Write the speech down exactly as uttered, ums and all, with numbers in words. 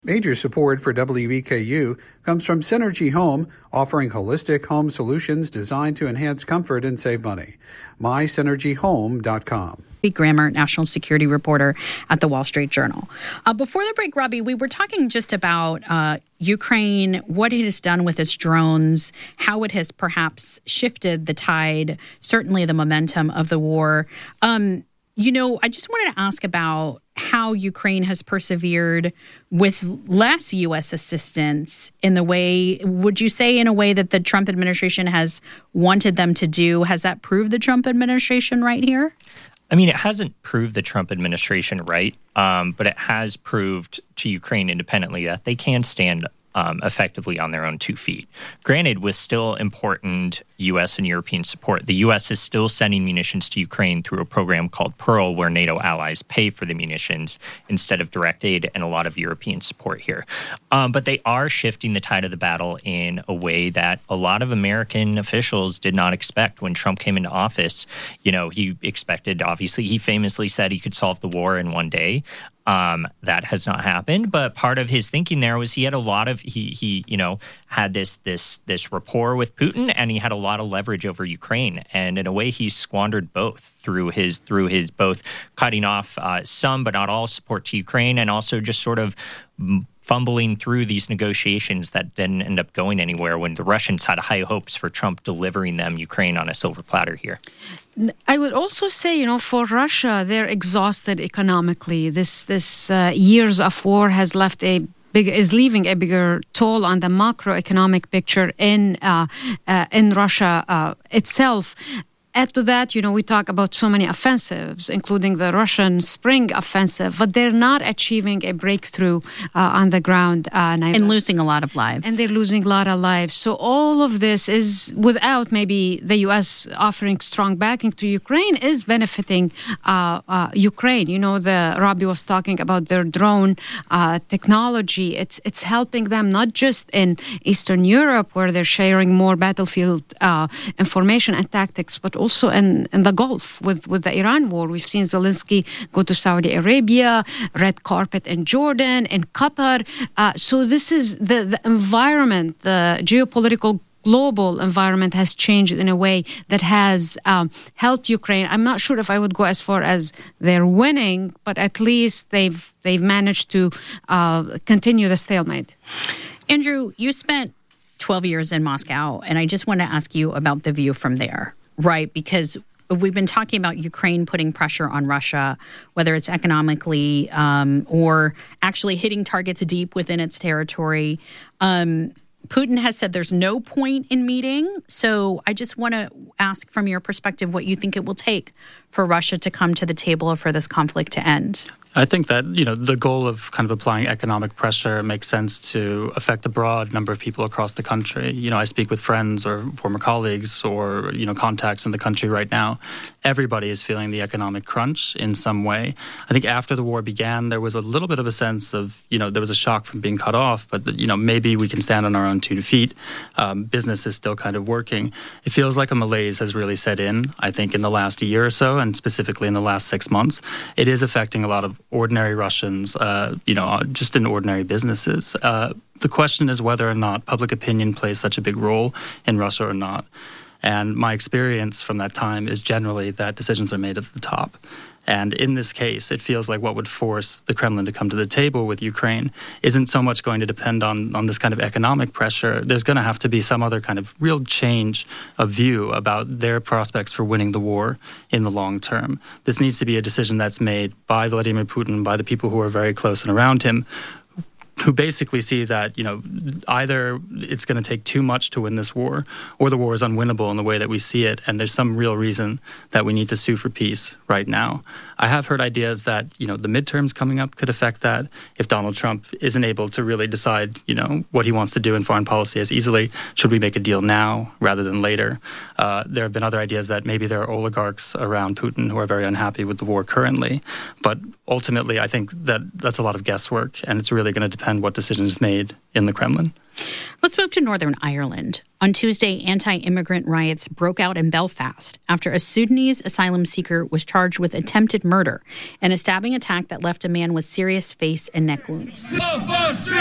Major support for W E K U comes from Synergy Home, offering holistic home solutions designed to enhance comfort and save money. my synergy home dot com. Grammer, national security reporter at the Wall Street Journal. Uh, before the break, Robbie, we were talking just about uh, Ukraine, what it has done with its drones, how it has perhaps shifted the tide, certainly the momentum of the war. Um, you know, I just wanted to ask about how Ukraine has persevered with less U S assistance in the way, would you say in a way that the Trump administration has wanted them to do? Has that proved the Trump administration right here? I mean, it hasn't proved the Trump administration right, um, but it has proved to Ukraine independently that they can stand um, effectively on their own two feet. Granted, with still important U S and European support, the U S is still sending munitions to Ukraine through a program called Pearl, where NATO allies pay for the munitions instead of direct aid and a lot of European support here. Um, but they are shifting the tide of the battle in a way that a lot of American officials did not expect when Trump came into office. You know, he expected, obviously, he famously said he could solve the war in one day. Um, that has not happened, but part of his thinking there was he had a lot of he he you know had this this this rapport with Putin, and he had a lot of leverage over Ukraine, and in a way he squandered both through his through his both cutting off uh, some but not all support to Ukraine, and also just sort of fumbling through these negotiations that didn't end up going anywhere when the Russians had high hopes for Trump delivering them Ukraine on a silver platter here. I would also say, you know, for Russia, they're exhausted economically. This this uh, years of war has left a big is leaving a bigger toll on the macroeconomic picture in uh, uh, in Russia uh, itself. Add to that, you know, we talk about so many offensives, including the Russian Spring offensive, but they're not achieving a breakthrough uh, on the ground. Uh, and losing a lot of lives. And they're losing a lot of lives. So all of this is, without maybe the U S offering strong backing to Ukraine, is benefiting uh, uh, Ukraine. You know, the Robbie was talking about their drone uh, technology. It's it's helping them not just in Eastern Europe, where they're sharing more battlefield uh, information and tactics, but also in, in the Gulf with, with the Iran war. We've seen Zelensky go to Saudi Arabia, red carpet in Jordan, in Qatar. Uh, so this is the, the environment, the geopolitical global environment has changed in a way that has um, helped Ukraine. I'm not sure if I would go as far as they're winning, but at least they've, they've managed to uh, continue the stalemate. Andrew, you spent twelve years in Moscow, and I just want to ask you about the view from there. Right, because we've been talking about Ukraine putting pressure on Russia, whether it's economically um, or actually hitting targets deep within its territory. Um, Putin has said there's no point in meeting. So I just want to ask from your perspective what you think it will take for Russia to come to the table or for this conflict to end. I think that, you know, the goal of kind of applying economic pressure makes sense to affect a broad number of people across the country. You know, I speak with friends or former colleagues or, you know, contacts in the country right now. Everybody is feeling the economic crunch in some way. I think after the war began, there was a little bit of a sense of, you know, there was a shock from being cut off, but, you know, maybe we can stand on our own two feet. Um, business is still kind of working. It feels like a malaise has really set in, I think, in the last year or so, and specifically in the last six months. It is affecting a lot of ordinary Russians, uh, you know, just in ordinary businesses. Uh, the question is whether or not public opinion plays such a big role in Russia or not. And my experience from that time is generally that decisions are made at the top. And in this case, it feels like what would force the Kremlin to come to the table with Ukraine isn't so much going to depend on, on this kind of economic pressure. There's going to have to be some other kind of real change of view about their prospects for winning the war in the long term. This needs to be a decision that's made by Vladimir Putin, by the people who are very close and around him, who basically see that, you know, either it's going to take too much to win this war, or the war is unwinnable in the way that we see it, and there's some real reason that we need to sue for peace right now. I have heard ideas that, you know, the midterms coming up could affect that. If Donald Trump isn't able to really decide, you know, what he wants to do in foreign policy as easily, should we make a deal now rather than later? Uh, there have been other ideas that maybe there are oligarchs around Putin who are very unhappy with the war currently, but ultimately I think that that's a lot of guesswork, and it's really going to depend depend what decision is made in the Kremlin. Let's move to Northern Ireland. On Tuesday, anti-immigrant riots broke out in Belfast after a Sudanese asylum seeker was charged with attempted murder and a stabbing attack that left a man with serious face and neck wounds.